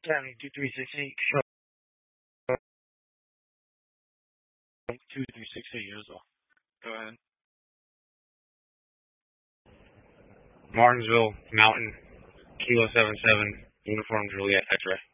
County 2368. 2368 years old. Go ahead. Martinsville Mountain, Kilo 77, Uniform Juliet X-ray.